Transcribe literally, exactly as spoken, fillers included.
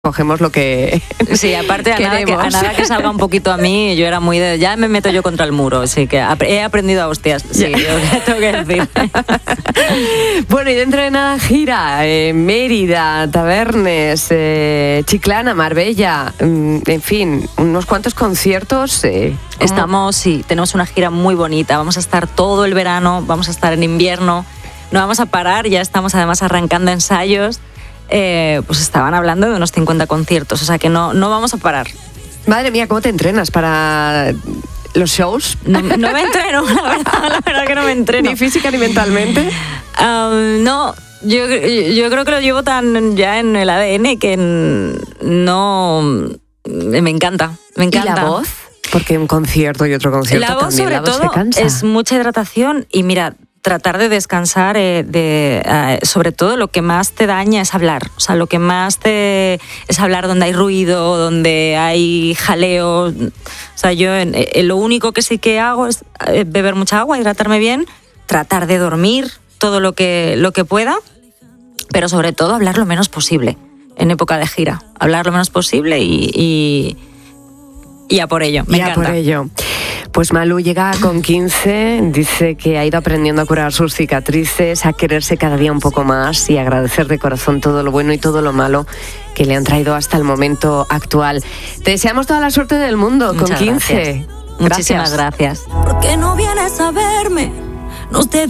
cogemos lo que sí, aparte a nada, que, a nada que salga un poquito a mí, yo era muy de, ya me meto yo contra el muro, así que he aprendido a hostias, sí, yo tengo que decir. Bueno, y dentro de nada gira, eh, Mérida, Tabernes, eh, Chiclana, Marbella, mm, en fin, unos cuantos conciertos. Eh, Estamos, sí, tenemos una gira muy bonita, vamos a estar todo el verano, vamos a estar en invierno, no vamos a parar, ya estamos además arrancando ensayos. Eh, pues estaban hablando de unos cincuenta conciertos, o sea que no, no vamos a parar. Madre mía, ¿cómo te entrenas para los shows? No, no me entreno, la verdad, la verdad que no me entreno. ¿Ni física ni mentalmente? Um, no, yo, yo creo que lo llevo tan ya en el A D N que no... Me encanta, me encanta. ¿Y la voz? Porque un concierto y otro concierto la voz, también, sobre la voz todo, se cansa. Es mucha hidratación y mira... tratar de descansar, eh, de, eh, sobre todo lo que más te daña es hablar, o sea, lo que más te es hablar donde hay ruido, donde hay jaleo, o sea, yo en, en lo único que sí que hago es beber mucha agua, hidratarme bien, tratar de dormir todo lo que, lo que pueda, pero sobre todo hablar lo menos posible en época de gira, hablar lo menos posible y, y, y a por ello, me y encanta. A por ello. Pues Malú llega con quince, dice que ha ido aprendiendo a curar sus cicatrices, a quererse cada día un poco más y agradecer de corazón todo lo bueno y todo lo malo que le han traído hasta el momento actual. Te deseamos toda la suerte del mundo. Muchas con quince. Gracias. Muchísimas gracias. ¿Por qué no vienes a verme? No te